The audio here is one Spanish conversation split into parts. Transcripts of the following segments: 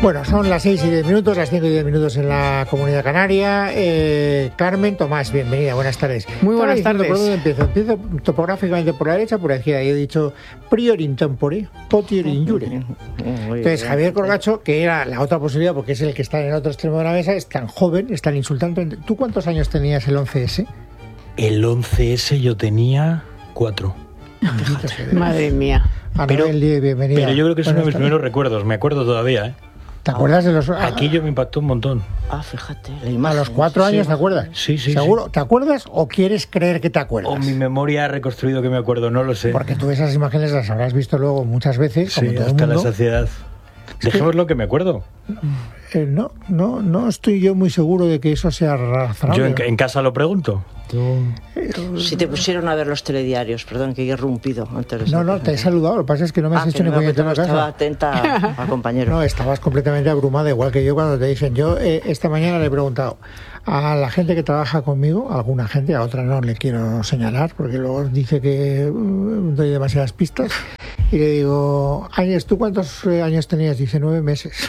Bueno, son las 6:10, las 5:10 en la Comunidad Canaria. Carmen Tomás, bienvenida, buenas tardes. Muy buenas tardes. ¿Por dónde empiezo? Empiezo topográficamente por la derecha, por la izquierda. Yo he dicho prior in tempore, potior in iure. Entonces, Javier Corgacho, que era la otra posibilidad, porque es el que está en el otro extremo de la mesa, es tan joven, es tan insultante. ¿Tú cuántos años tenías el 11S? El 11S yo tenía 4. Madre mía. Pero yo creo que es uno de mis primeros recuerdos, me acuerdo todavía, ¿eh? ¿Te acuerdas de los...? Aquello me impactó un montón. Fíjate, la imagen. A los 4 años, ¿te acuerdas? Sí. ¿Seguro? ¿Te acuerdas o quieres creer que te acuerdas? O mi memoria ha reconstruido que me acuerdo, no lo sé. Porque tú esas imágenes las habrás visto luego muchas veces, como todo hasta el mundo. La saciedad. Dejemos lo que me acuerdo. No estoy yo muy seguro de que eso sea razonable. Yo en casa lo pregunto. Si te pusieron a ver los telediarios, perdón, que he irrumpido antes de... No, te he saludado, lo que pasa es que no me has hecho ni puñetera caso. Estaba atenta al compañero. No, estabas completamente abrumada, igual que yo cuando te dicen. Yo esta mañana le he preguntado a la gente que trabaja conmigo, a alguna gente, a otra no le quiero señalar, porque luego dice que doy demasiadas pistas, y le digo, Áñez, ¿tú cuántos años tenías? Dice 9 meses.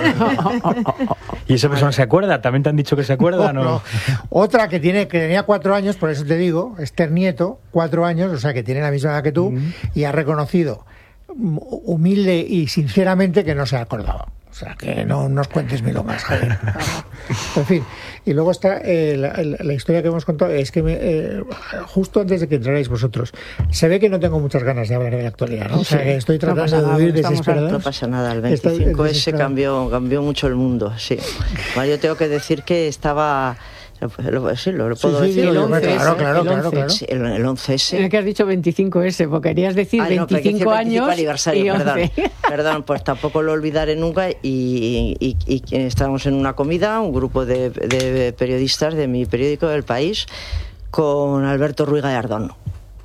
¿Y esa persona se acuerda? ¿También te han dicho que se acuerda? No. Otra que tenía 4 años, por eso te digo, Esther Nieto, 4 años, o sea que tiene la misma edad que tú, y ha reconocido humilde y sinceramente que no se acordaba. O sea, que no nos cuentes milongas, Javier. En fin, y luego está la historia que hemos contado, es que justo antes de que entrarais vosotros, se ve que no tengo muchas ganas de hablar de la actualidad, ¿no? O sea, que estoy tratando de huir desesperado. No pasa nada, el 25S cambió mucho el mundo, sí. Bueno, yo tengo que decir que estaba... Sí, lo puedo decir. El 11S, claro. El 11S. Es que has dicho 25S, porque querías decir 25 años 25 aniversario, y 11. Perdón, pues tampoco lo olvidaré nunca. Y estábamos en una comida, un grupo de periodistas de mi periódico del País, con Alberto Ruiz Gallardón.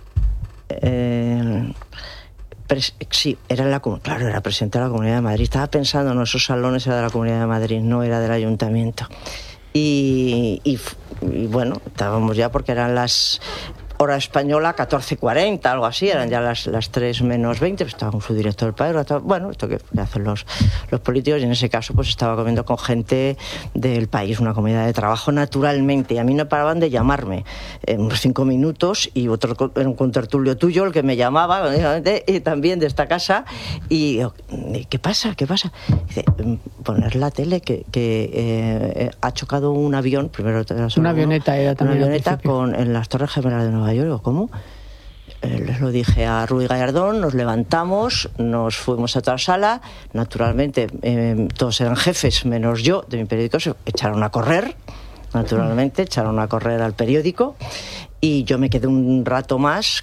Sí, era presidente de la Comunidad de Madrid. Estaba pensando, no, esos salones era de la Comunidad de Madrid, no era del Ayuntamiento. Y bueno, estábamos ya porque eran las hora española 14:40, algo así, eran ya las 3 menos 20, pues estaba con su director del país, bueno, esto que hacen los políticos, y en ese caso pues estaba comiendo con gente del país, una comida de trabajo naturalmente, y a mí no paraban de llamarme, unos 5 minutos, y otro era un contertulio tuyo el que me llamaba, y también de esta casa, y ¿qué pasa? Dice, poner la tele que ha chocado un avión, primero una avioneta era también, una avioneta en las Torres Gemelas de Nueva York. ¿Cómo? Les lo dije a Ruiz Gallardón, nos levantamos, nos fuimos a otra sala, naturalmente todos eran jefes menos yo de mi periódico, se echaron a correr, naturalmente, echaron a correr al periódico, y yo me quedé un rato más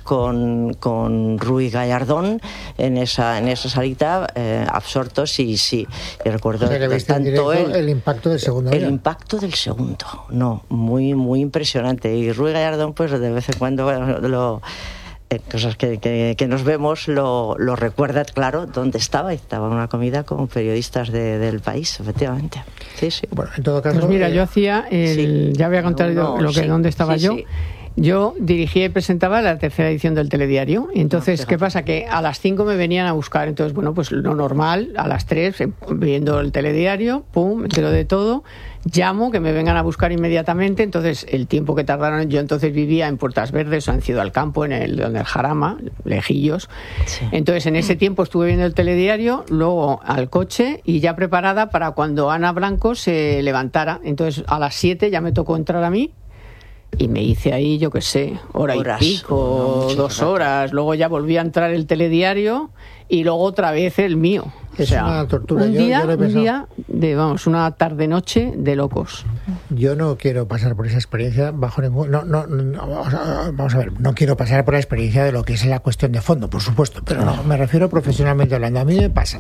con Ruiz Gallardón en esa salita, absortos, y sí, y recuerdo, o sea, que viste tanto el impacto del segundo. El impacto del segundo, muy muy impresionante, y Ruiz Gallardón pues de vez en cuando cosas que nos vemos lo recuerda, claro, dónde estaba en una comida con periodistas del país, efectivamente. Sí. Bueno, en todo caso, pues mira, yo hacía ya voy a contar dónde estaba yo. Yo dirigía y presentaba la 3ª edición del telediario, y entonces, ¿qué pasa? Que a las 5 me venían a buscar, entonces, bueno, pues lo normal, a las 3, viendo el telediario, pum, me entero de todo, llamo, que me vengan a buscar inmediatamente, entonces, el tiempo que tardaron, yo entonces vivía en Puertas Verdes, o en Ciudad del Campo, donde el Jarama, lejillos, entonces, en ese tiempo estuve viendo el telediario, luego al coche, y ya preparada para cuando Ana Blanco se levantara, entonces, a las 7 ya me tocó entrar a mí, y me hice ahí, yo qué sé, horas y pico, 2 horas. Luego ya volví a entrar el telediario y luego otra vez el mío. Es una tortura. Un día de, una tarde-noche de locos. Yo no quiero pasar por esa experiencia bajo ningún... vamos a ver, no quiero pasar por la experiencia de lo que es la cuestión de fondo, por supuesto, pero no, me refiero profesionalmente hablando. A mí me pasa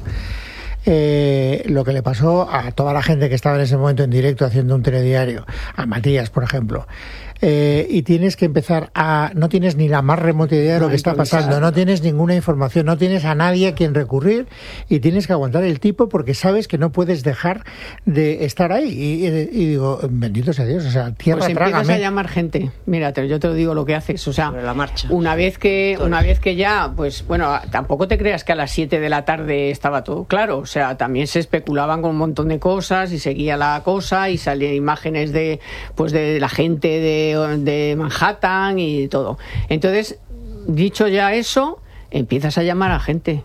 lo que le pasó a toda la gente que estaba en ese momento en directo haciendo un telediario, a Matías, por ejemplo. y tienes que empezar no tienes ni la más remota idea de lo que está pasando, no tienes ninguna información, no tienes a nadie a quien recurrir y tienes que aguantar el tipo porque sabes que no puedes dejar de estar ahí. Y digo, bendito sea Dios, o sea, tierra, pues trágame. Empiezas a llamar gente. Mira, yo te lo digo lo que haces, o sea, sobre la marcha. Una vez que ya, pues bueno, tampoco te creas que a las 7 de la tarde estaba todo claro, o sea, también se especulaban con un montón de cosas y seguía la cosa y salían imágenes de la gente de Manhattan y todo. Entonces, dicho ya eso, empiezas a llamar a gente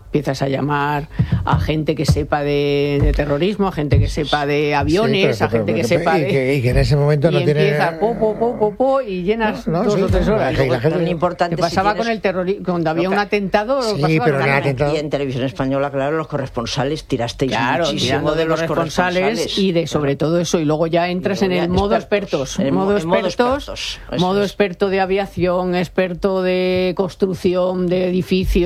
que sepa de terrorismo, a gente que sepa de aviones, sí, a gente que sepa de... Y que en ese momento no tiene... Y empieza y llenas 2 o 3 horas. Importante ¿Qué pasaba con el terrorismo? Cuando había un atentado... Sí, pero y en Televisión Española, claro, los corresponsales tirasteis muchísimo de los corresponsales y sobre todo eso. Y luego ya entras en el modo expertos. Modo experto de aviación, experto de construcción, de edificios,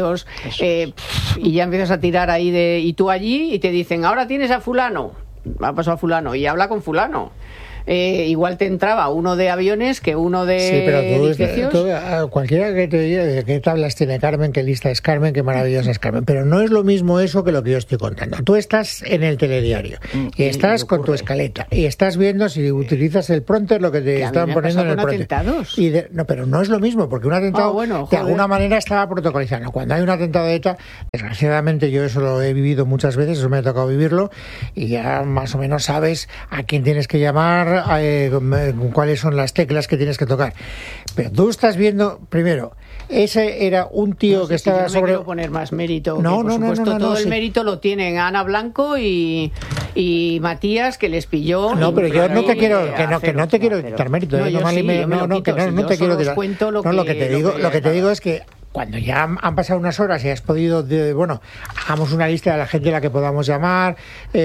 y ya empiezas a tirar ahí y tú allí y te dicen, ahora tienes a fulano, ha pasado a fulano y habla con fulano. Igual te entraba uno de aviones que uno de edificios. Cualquiera que te diga de qué tablas tiene Carmen, qué lista es Carmen, qué maravillosa es Carmen, pero no es lo mismo eso que lo que yo estoy contando. Tú estás en el telediario y estás con tu escaleta y estás viendo si utilizas el prompter, lo que te están poniendo en el prompter. No, pero no es lo mismo, porque un atentado de alguna manera estaba protocolizado. Cuando hay un atentado de ETA, desgraciadamente yo eso lo he vivido muchas veces, eso me ha tocado vivirlo, y ya más o menos sabes a quién tienes que llamar, cuáles son las teclas que tienes que tocar. Pero tú estás viendo, primero, ese era un tío que estaba sobre... No quiero poner más mérito. Por supuesto, todo el mérito lo tienen Ana Blanco y Matías, que les pilló. No, pero yo no te quiero que no te quiero quitar mérito. No te quiero tirar. Lo que te digo es que cuando ya han pasado unas horas y has podido, hagamos una lista de la gente a la que podamos llamar,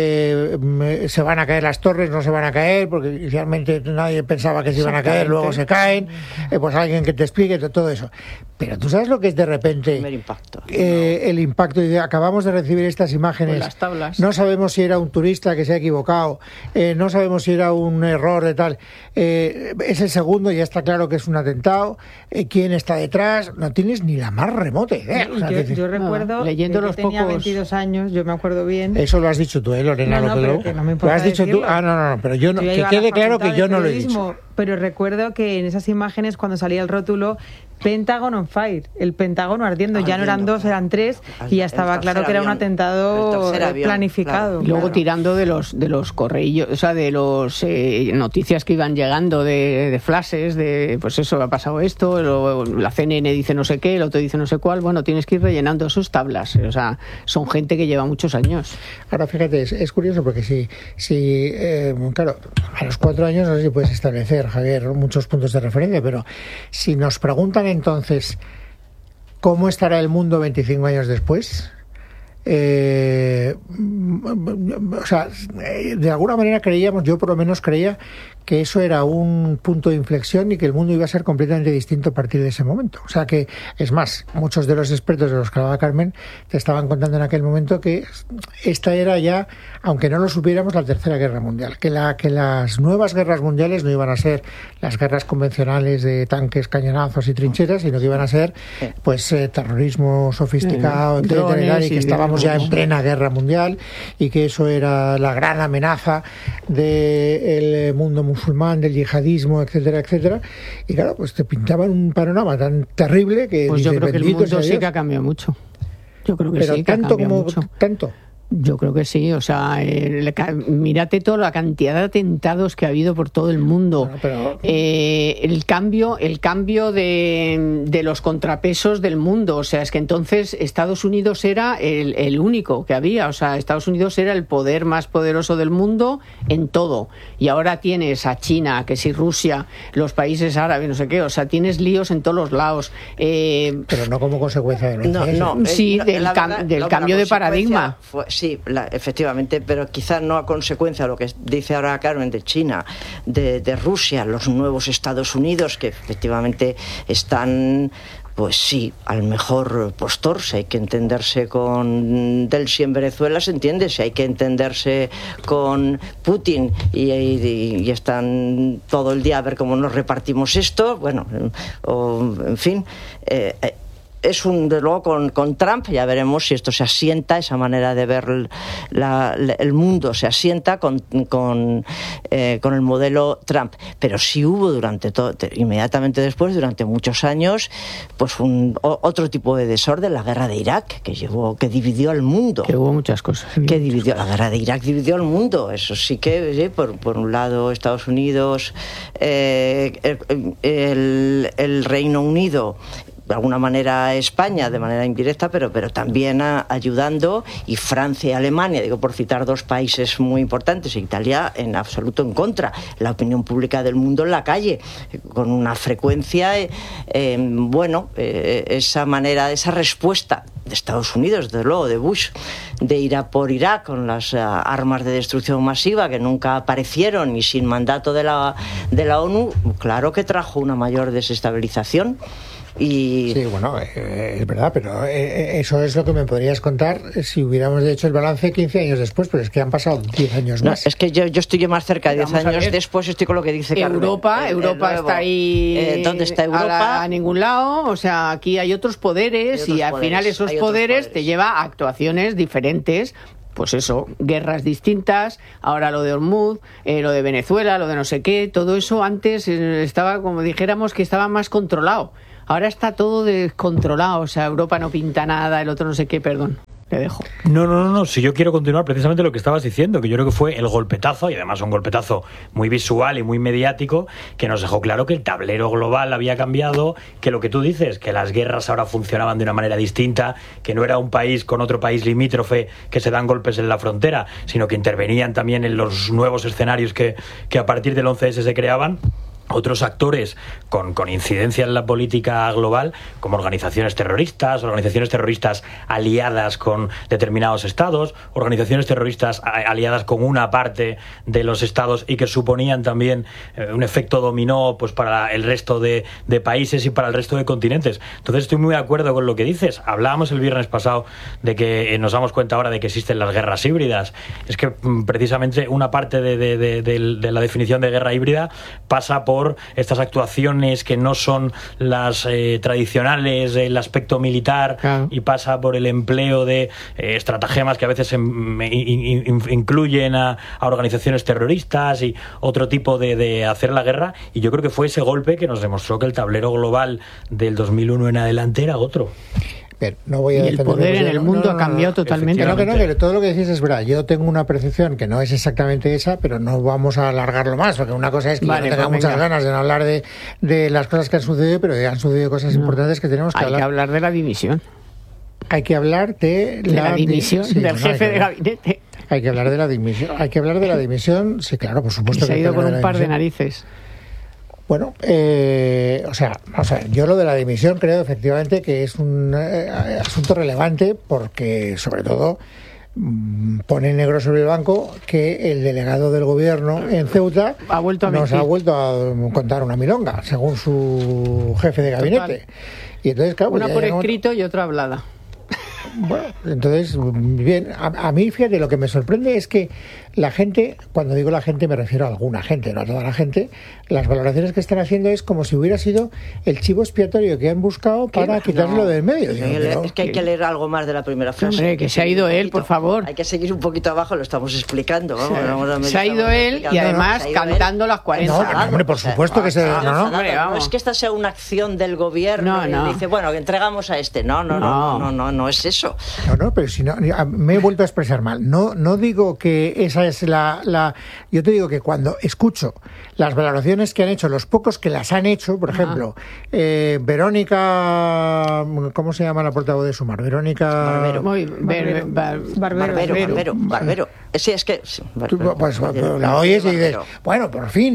se van a caer las torres, no se van a caer, porque inicialmente nadie pensaba que se iban a caer, luego se caen, pues alguien que te explique todo eso. Pero tú sabes lo que es de repente el impacto, y acabamos de recibir estas imágenes, con las tablas. No sabemos si era un turista que se ha equivocado, no sabemos si era un error de tal, es el segundo, ya está claro que es un atentado, quién está detrás, no tienes ni la más remota idea. Yo recuerdo, leyendo los tenía 22 años, yo me acuerdo bien. Eso lo has dicho tú, Lorena. Pero que no me importa lo has dicho decirlo. Tú. No, pero yo no, que quede claro que yo no lo he dicho. Pero recuerdo que en esas imágenes, cuando salía el rótulo Pentagon on fire, el Pentágono ardiendo, ya no eran 2, eran 3, y ya estaba claro que era un atentado planificado. Claro. Y luego tirando de los correillos, o sea, de los noticias que iban llegando de flashes, de pues eso, ha pasado esto, la CNN dice no sé qué, el otro dice no sé cuál. Bueno, tienes que ir rellenando sus tablas, o sea, son gente que lleva muchos años. Ahora, fíjate, es curioso porque claro, a los 4 años no sé si puedes establecer, Javier, muchos puntos de referencia, pero si nos preguntan entonces ¿cómo estará el mundo 25 años después? De alguna manera creíamos, yo por lo menos creía que eso era un punto de inflexión y que el mundo iba a ser completamente distinto a partir de ese momento. O sea que, es más, muchos de los expertos de los que hablaba Carmen te estaban contando en aquel momento que esta era ya, aunque no lo supiéramos, la Tercera Guerra Mundial, que las nuevas guerras mundiales no iban a ser las guerras convencionales de tanques, cañonazos y trincheras, sino que iban a ser terrorismo sofisticado, etcétera, y que estábamos ya en plena guerra mundial y que eso era la gran amenaza del mundo musulmán, del yihadismo, etcétera, etcétera. Y claro, pues te pintaban un panorama tan terrible que pues yo creo que el mundo sí que ha cambiado mucho. Yo creo que pero sí, tanto que ha como mucho. tanto. Yo creo que sí, o sea, mírate toda la cantidad de atentados que ha habido por todo el mundo. Bueno, pero... el cambio de los contrapesos del mundo, o sea, es que entonces Estados Unidos era el único que había, o sea, Estados Unidos era el poder más poderoso del mundo en todo, y ahora tienes a China, que si Rusia, los países árabes, no sé qué, o sea, tienes líos en todos los lados. Pero no como consecuencia de del cambio de paradigma. Sí, efectivamente, pero quizás no a consecuencia de lo que dice ahora Carmen de China, de Rusia, los nuevos Estados Unidos, que efectivamente están pues sí, al mejor postor. Si hay que entenderse con Delcy en Venezuela, se entiende. Si hay que entenderse con Putin y están todo el día a ver cómo nos repartimos esto, bueno, en fin... Es de luego con Trump ya veremos si esto se asienta, esa manera de ver el mundo se asienta con el modelo Trump. Pero sí hubo inmediatamente después, durante muchos años, pues otro tipo de desorden, la guerra de Irak, que dividió al mundo. Que hubo muchas cosas. La guerra de Irak dividió al mundo, eso sí que, sí, por un lado Estados Unidos, el Reino Unido, de alguna manera España, de manera indirecta, pero también ayudando, y Francia y Alemania, digo por citar dos países muy importantes, e Italia en absoluto en contra. La opinión pública del mundo en la calle, con una frecuencia, esa respuesta de Estados Unidos, desde luego, de Bush, de ir a por Irak con las armas de destrucción masiva que nunca aparecieron y sin mandato de la ONU, claro que trajo una mayor desestabilización. Sí, bueno, es verdad, pero eso es lo que me podrías contar si hubiéramos hecho el balance 15 años después, pero es que han pasado 10 años más. Es que yo estoy más cerca, 10 años después estoy con lo que dice Carmen. Europa está ahí. ¿Dónde está Europa? A ningún lado, o sea, aquí hay otros poderes y al final esos poderes te lleva a actuaciones diferentes. Pues eso, guerras distintas, ahora lo de Hormuz, lo de Venezuela, lo de no sé qué, todo eso antes estaba, como dijéramos, que estaba más controlado. Ahora está todo descontrolado, o sea, Europa no pinta nada, el otro no sé qué, perdón. Le dejo. No, si yo quiero continuar precisamente lo que estabas diciendo, que yo creo que fue el golpetazo, y además un golpetazo muy visual y muy mediático, que nos dejó claro que el tablero global había cambiado, que lo que tú dices, que las guerras ahora funcionaban de una manera distinta, que no era un país con otro país limítrofe que se dan golpes en la frontera, sino que intervenían también en los nuevos escenarios que a partir del 11S se creaban. Otros actores con incidencia en la política global, como organizaciones terroristas aliadas con determinados estados, organizaciones terroristas aliadas con una parte de los estados y que suponían también un efecto dominó pues para el resto de países y para el resto de continentes. Entonces estoy muy de acuerdo con lo que dices. Hablábamos el viernes pasado de que nos damos cuenta ahora de que existen las guerras híbridas. Es que precisamente una parte de la definición de guerra híbrida pasa por estas actuaciones que no son las tradicionales del aspecto militar, claro, y pasa por el empleo de estratagemas que a veces incluyen a organizaciones terroristas y otro tipo de hacer la guerra, y yo creo que fue ese golpe que nos demostró que el tablero global del 2001 en adelante era otro. Bien, no voy a y el poder en el mundo ha cambiado totalmente. Que todo lo que decís es verdad. Yo tengo una percepción que no es exactamente esa, pero no vamos a alargarlo más, porque una cosa es que yo no tenga muchas ganas de no hablar de las cosas que han sucedido, pero han sucedido cosas importantes que tenemos que hablar. Hay que hablar de la dimisión. Hay que hablar de la dimisión del jefe de gabinete. Hay que hablar de la dimisión. Hay que hablar de la dimisión, sí, claro, por supuesto. Y se ha ido con un par de narices. Bueno, vamos a ver, yo lo de la dimisión creo efectivamente que es un asunto relevante porque, sobre todo, pone negro sobre el blanco que el delegado del gobierno en Ceuta ha vuelto a contar una milonga, según su jefe de gabinete. Total. Y entonces, claro, una por escrito y otra hablada. Bueno, entonces, bien, a mí, fíjate, lo que me sorprende es que la gente, cuando digo la gente me refiero a alguna gente, no a toda la gente, las valoraciones que están haciendo es como si hubiera sido el chivo expiatorio que han buscado para quitárselo del medio. Es que hay que leer algo más de la primera frase. Hombre, que se ha ido él, por favor. Hay que seguir un poquito abajo, lo estamos explicando. Se ha ido él y además cantando las 40. No, hombre, por supuesto que se... No es que esta sea una acción del gobierno y dice, bueno, que entregamos a este. No es eso. No, pero si no, me he vuelto a expresar mal. No digo que esa es yo te digo que cuando escucho las valoraciones que han hecho, los pocos que las han hecho, por ejemplo, Verónica, ¿cómo se llama la portavoz de Sumar? Verónica... Barbero. Sí, es que... Pues la oyes y dices, bueno, por fin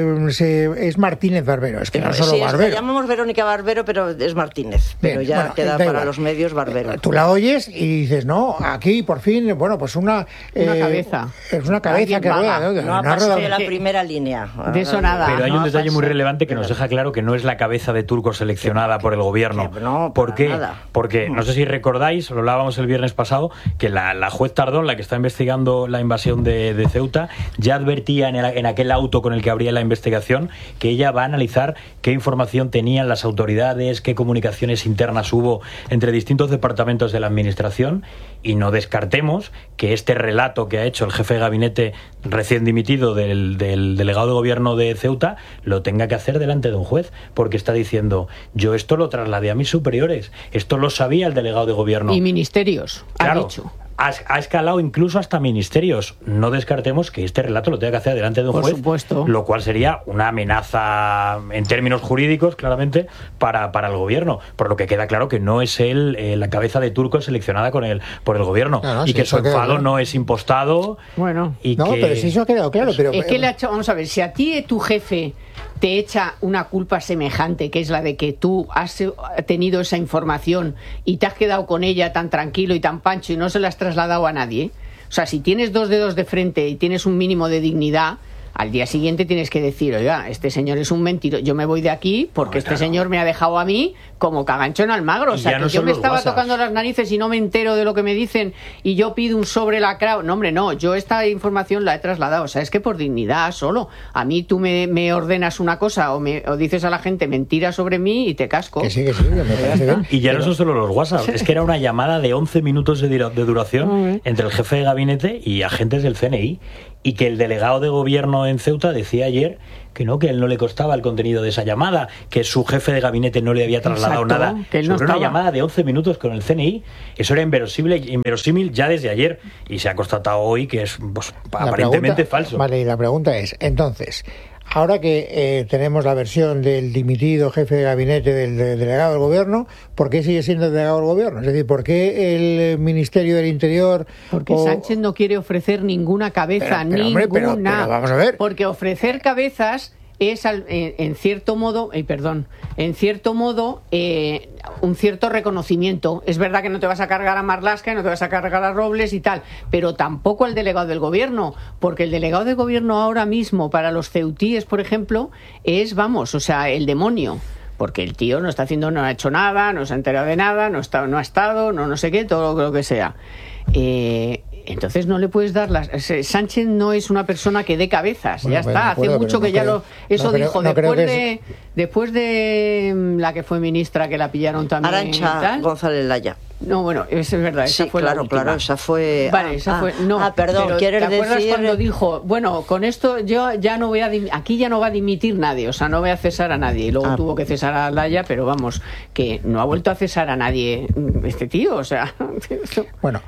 es Martínez Barbero. Es que no solo Barbero. La llamamos Verónica Barbero, pero es Martínez. Pero ya bueno, queda para los medios Barbero. Tú la oyes y dices, no, aquí por fin, bueno, pues una cabeza. Es una cabeza que rueda. No pasó de la primera línea. De eso nada. Pero hay un detalle muy relevante que nos deja claro que no es la cabeza de Turco seleccionada por el gobierno. No, ¿Por qué? Nada. Porque, no sé si recordáis, lo hablábamos el viernes pasado, que la juez Tardón, la que está investigando la invasión de Ceuta, ya advertía en aquel auto con el que abría la investigación que ella va a analizar qué información tenían las autoridades, qué comunicaciones internas hubo entre distintos departamentos de la administración, y no descartemos que este relato que ha hecho el jefe de gabinete recién dimitido del delegado de gobierno de Ceuta lo tenga que hacer delante de un juez, porque está diciendo, yo esto lo trasladé a mis superiores, esto lo sabía el delegado de gobierno. Y ministerios, claro, ha dicho. Ha escalado incluso hasta ministerios. No descartemos que este relato lo tenga que hacer delante de un juez, supuesto. Lo cual sería una amenaza en términos jurídicos, claramente, para el gobierno. Por lo que queda claro que no es él la cabeza de Turco seleccionada por el gobierno, y que su enfado no es impostado. Bueno, pero si eso ha quedado claro. Pero es que vamos a ver, si a ti tu jefe te echa una culpa semejante, que es la de que tú has tenido esa información y te has quedado con ella tan tranquilo y tan pancho y no se la has trasladado a nadie, o sea, si tienes dos dedos de frente y tienes un mínimo de dignidad, al día siguiente tienes que decir, oiga, este señor es un mentiroso, yo me voy de aquí porque este señor me ha dejado a mí como Cagancho en Almagro. O sea, que yo me estaba tocando las narices y no me entero de lo que me dicen y yo pido un sobre lacrado. No, hombre, no, yo esta información la he trasladado. O sea, es que por dignidad solo. A mí tú me ordenas una cosa o dices a la gente mentiras sobre mí y te casco. Que sí, me parece bien. Y ya no son solo los WhatsApp, es que era una llamada de 11 minutos de duración entre el jefe de gabinete y agentes del CNI, y que el delegado de gobierno en Ceuta decía ayer que no, que a él no le costaba el contenido de esa llamada, que su jefe de gabinete no le había trasladado nada. Que él no sobre una llamada de 11 minutos con el CNI. Eso era inverosímil ya desde ayer, y se ha constatado hoy que es aparentemente falso. Vale, y la pregunta es, entonces, ahora que tenemos la versión del dimitido jefe de gabinete del delegado del gobierno, ¿por qué sigue siendo el delegado del gobierno? Es decir, ¿por qué el Ministerio del Interior... Porque Sánchez no quiere ofrecer ninguna cabeza, ninguna. Pero vamos a ver. Porque ofrecer cabezas es en cierto modo, un cierto reconocimiento. Es verdad que no te vas a cargar a Marlaska y no te vas a cargar a Robles y tal, pero tampoco al delegado del gobierno, porque el delegado del gobierno ahora mismo para los ceutíes, por ejemplo, es, el demonio. Porque el tío no ha hecho nada, no se ha enterado de nada, no ha estado, no sé qué, todo lo que sea. Entonces no le puedes dar las... Sánchez no es una persona que dé cabezas, ya está, hace mucho que ya lo... Eso dijo, después de la que fue ministra, que la pillaron también... Arantxa González Laya. No, bueno, eso es verdad, esa fue la última. Claro, esa fue... Vale, esa fue... No, perdón, ¿quieres decir...? ¿Te acuerdas cuando dijo, bueno, con esto yo ya no voy a... Aquí ya no va a dimitir nadie, o sea, no voy a cesar a nadie. Y luego tuvo que cesar a Laya, pero vamos, que no ha vuelto a cesar a nadie este tío, o sea... Bueno,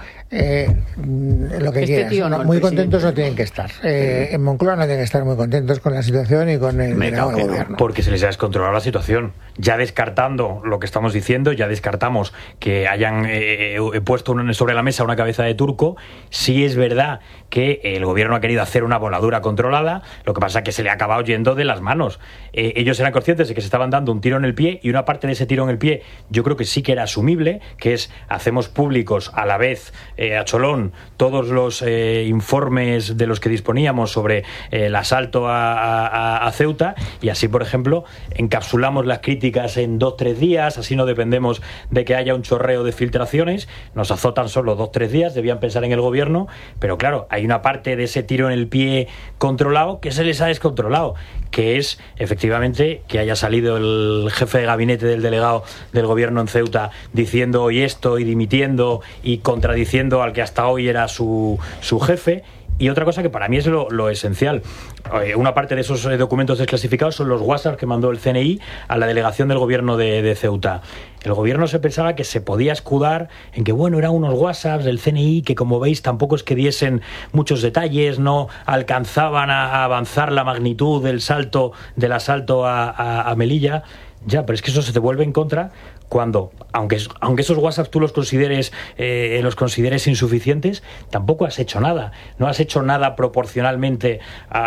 lo que quieras. Muy contentos no tienen que estar. En Moncloa no tienen que estar muy contentos con la situación y con el gobierno. Porque se les ha descontrolado la situación. Ya descartando lo que estamos diciendo, ya descartamos que hayan puesto sobre la mesa una cabeza de Turco. Sí es verdad que el gobierno ha querido hacer una voladura controlada, lo que pasa es que se le ha acabado yendo de las manos. Ellos eran conscientes de que se estaban dando un tiro en el pie, y una parte de ese tiro en el pie yo creo que sí que era asumible, que es, hacemos públicos a la vez a cholón todos los informes de los que disponíamos sobre el asalto a Ceuta, y así, por ejemplo, encapsulamos las críticas en 2-3 días, así no dependemos de que haya un chorreo de filtraciones. Nos azotan solo 2-3 días, debían pensar en el gobierno, pero claro, hay una parte de ese tiro en el pie controlado que se les ha descontrolado, que es efectivamente que haya salido el jefe de gabinete del delegado del gobierno en Ceuta diciendo hoy esto y dimitiendo y contradiciendo al que hasta hoy era su jefe. Y otra cosa que para mí es lo esencial, una parte de esos documentos desclasificados son los WhatsApp que mandó el CNI a la delegación del gobierno de Ceuta. El gobierno se pensaba que se podía escudar en que, bueno, eran unos WhatsApps del CNI que, como veis, tampoco es que diesen muchos detalles, no alcanzaban a avanzar la magnitud del asalto a Melilla. Ya, pero es que eso se te vuelve en contra cuando, aunque esos WhatsApp tú los consideres insuficientes, tampoco has hecho nada. No has hecho nada proporcionalmente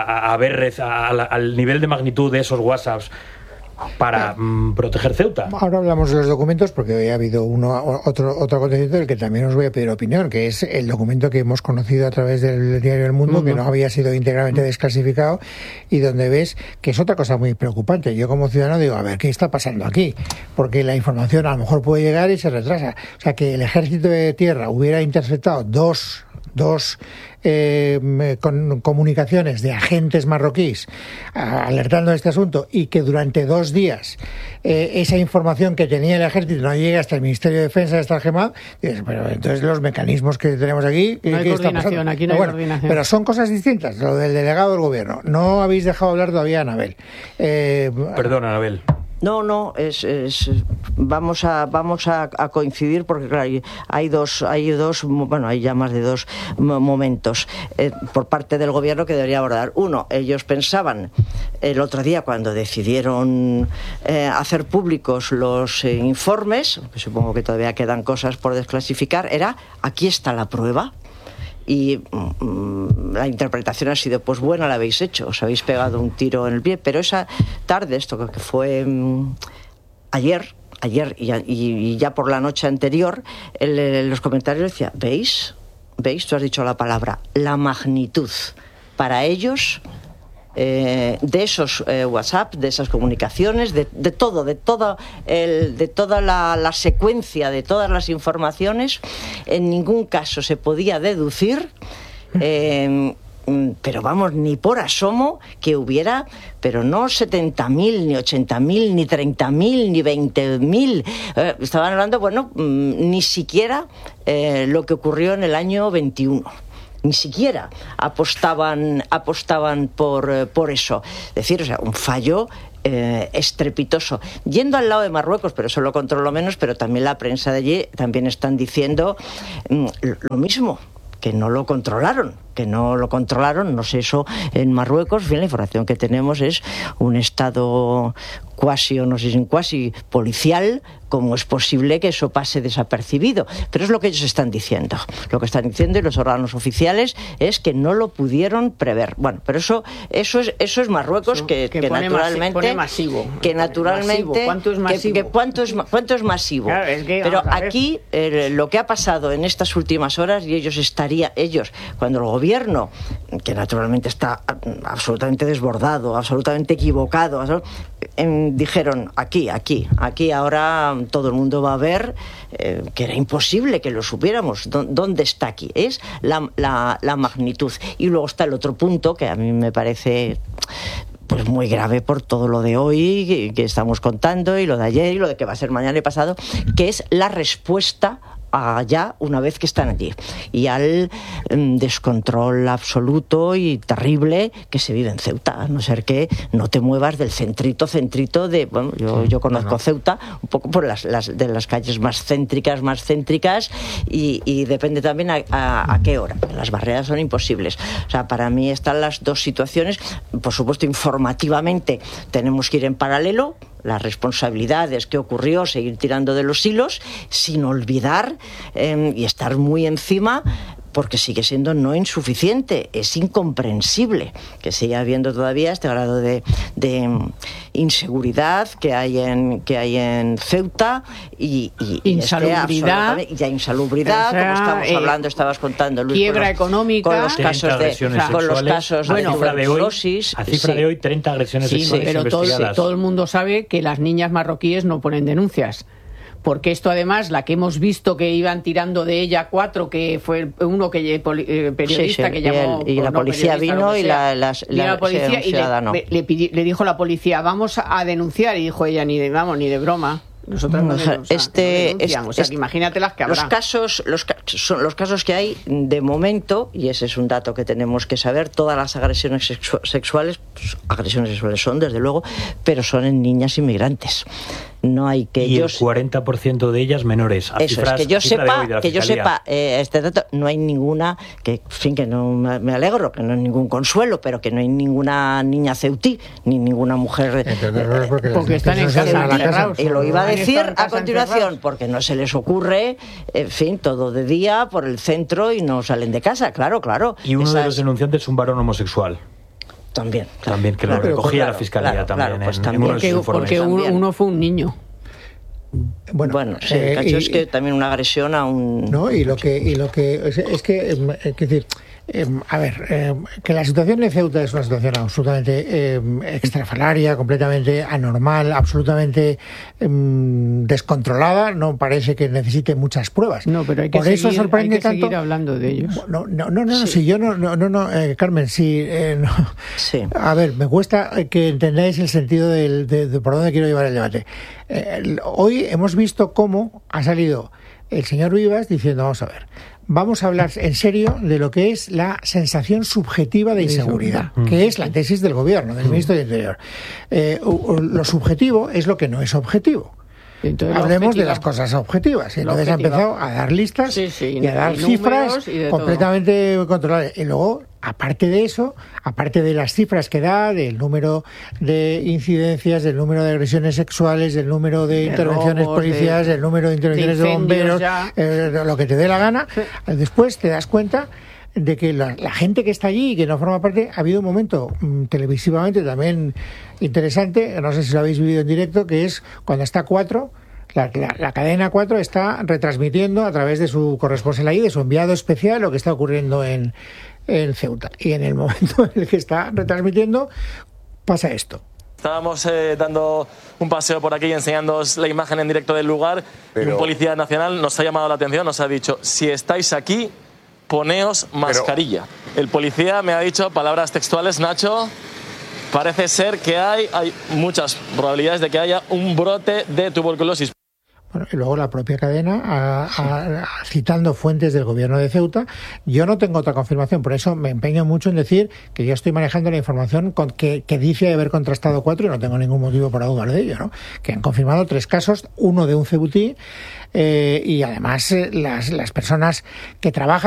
al nivel de magnitud de esos WhatsApps para proteger Ceuta. Ahora hablamos de los documentos, porque hoy ha habido otro acontecimiento del que también os voy a pedir opinión, que es el documento que hemos conocido a través del diario El Mundo, que no había sido íntegramente desclasificado, y donde ves que es otra cosa muy preocupante. Yo como ciudadano digo, a ver, ¿qué está pasando aquí? Porque la información a lo mejor puede llegar y se retrasa. O sea, que el Ejército de Tierra hubiera interceptado dos comunicaciones de agentes marroquíes alertando de este asunto, y que durante 2 días esa información que tenía el ejército no llega hasta el Ministerio de Defensa, hasta el GEMAD, pero entonces los mecanismos que tenemos aquí, no hay coordinación, aquí no hay coordinación. Pero son cosas distintas. Lo del delegado del gobierno, no habéis dejado hablar todavía a Anabel. Perdón, Anabel. No, vamos a coincidir, porque claro, hay ya más de 2 momentos por parte del gobierno que debería abordar. Uno, ellos pensaban el otro día, cuando decidieron hacer públicos los informes, que supongo que todavía quedan cosas por desclasificar, aquí está la prueba. Y la interpretación ha sido, pues buena la habéis hecho, os habéis pegado un tiro en el pie. Pero esa tarde, esto que fue ayer y ya por la noche anterior, los comentarios decía, ¿veis? Tú has dicho la palabra, la magnitud para ellos de esos WhatsApp, de esas comunicaciones, de toda la secuencia de todas las informaciones. En ningún caso se podía deducir, pero vamos, ni por asomo que hubiera, pero no 70.000, ni 80.000, ni 30.000, ni 20.000. Estaban hablando, ni siquiera lo que ocurrió en el año 21. Ni siquiera apostaban por eso. Es decir, un fallo estrepitoso. Yendo al lado de Marruecos, pero eso lo controlo menos, pero también la prensa de allí también están diciendo lo mismo, que no lo controlaron, no sé, eso en Marruecos. En fin, la información que tenemos es un estado cuasi policial. ¿Cómo es posible que eso pase desapercibido? Pero es lo que ellos están diciendo. Lo que están diciendo, y los órganos oficiales, es que no lo pudieron prever. Bueno, pero eso es Marruecos, que naturalmente pone masivo. Que naturalmente ¿Cuánto es masivo? ¿Cuánto es masivo? Claro, es que, pero aquí lo que ha pasado en estas últimas horas, y ellos cuando el gobierno, que naturalmente está absolutamente desbordado, absolutamente equivocado, dijeron aquí ahora todo el mundo va a ver que era imposible que lo supiéramos. ¿Dónde está aquí? Es la magnitud. Y luego está el otro punto que a mí me parece pues muy grave por todo lo de hoy que estamos contando, y lo de ayer, y lo de que va a ser mañana y pasado, que es la respuesta allá una vez que están allí, y al descontrol absoluto y terrible que se vive en Ceuta, a no ser que no te muevas del centrito de, yo conozco Ceuta un poco por de las calles más céntricas, y depende también a qué hora. Las barreras son imposibles. O sea, para mí están las dos situaciones. Por supuesto, informativamente tenemos que ir en paralelo. Las responsabilidades, qué ocurrió, seguir tirando de los hilos, sin olvidar y estar muy encima, porque sigue siendo no insuficiente. Es incomprensible que siga habiendo todavía este grado de inseguridad que hay en Ceuta, y insalubridad, insalubridad, o sea, como estamos hablando, estabas contando, Luis, quiebra económica, con los casos de tuberculosis. A cifra de hoy, 30 agresiones sexuales pero investigadas. todo el mundo sabe que las niñas marroquíes no ponen denuncias. Porque esto, además, la que hemos visto que iban tirando de ella 4, que fue uno periodista que llamó, y la policía vino, y la policía, y le dijo la policía, vamos a denunciar, y dijo ella, ni de broma. Nosotros no denunciamos. O sea, que imagínate las que habrá. Los casos que hay de momento, y ese es un dato que tenemos que saber, todas las agresiones sexuales son desde luego, pero son en niñas inmigrantes. No hay que y el 40% de ellas menores. Eso es, que yo sepa este dato, no hay ninguna, que en fin, que no me alegro, que no hay ningún consuelo, pero que no hay ninguna niña ceutí, ni ninguna mujer porque están en casa. Y lo iba a decir a continuación, porque no se les ocurre, en fin, todo de día por el centro y no salen de casa, claro. Y uno de los denunciantes es un varón homosexual. También, que lo recogía la fiscalía también. Porque uno fue un niño. Bueno, sí, el caso es que también una agresión a un... No, y lo que es que decir, a ver, que la situación de Ceuta es una situación absolutamente extrafalaria, completamente anormal, absolutamente descontrolada. No parece que necesite muchas pruebas. No, pero hay que, seguir hablando de ellos. No, si yo no, Carmen, sí. Sí. A ver, me cuesta que entendáis el sentido de por dónde quiero llevar el debate. Hoy hemos visto cómo ha salido el señor Vivas diciendo, vamos a hablar en serio de lo que es la sensación subjetiva de inseguridad, que es la tesis del gobierno, del ministro del Interior. Lo subjetivo es lo que no es objetivo. Entonces, hablemos de las cosas objetivas. Entonces ha empezado a dar listas y a dar cifras completamente controladas. Y luego, aparte de eso, aparte de las cifras que da, del número de incidencias, del número de agresiones sexuales, del número de intervenciones policiales, del número de intervenciones de bomberos, lo que te dé la gana, después te das cuenta de que la gente que está allí y que no forma parte, ha habido un momento televisivamente también interesante, no sé si lo habéis vivido en directo, que es cuando está 4, la cadena 4 está retransmitiendo a través de su corresponsal ahí, de su enviado especial, lo que está ocurriendo en Ceuta. Y en el momento en el que está retransmitiendo, pasa esto. Estábamos dando un paseo por aquí enseñándoos la imagen en directo del lugar. Y un policía nacional nos ha llamado la atención, nos ha dicho, si estáis aquí, poneos mascarilla. El policía me ha dicho palabras textuales, Nacho, parece ser que hay muchas probabilidades de que haya un brote de tuberculosis. Bueno, y luego la propia cadena, citando fuentes del gobierno de Ceuta, yo no tengo otra confirmación, por eso me empeño mucho en decir que yo estoy manejando la información que dice haber contrastado 4 y no tengo ningún motivo para dudar de ello, ¿no? Que han confirmado 3 casos, uno de un ceutí, y además las personas que trabajan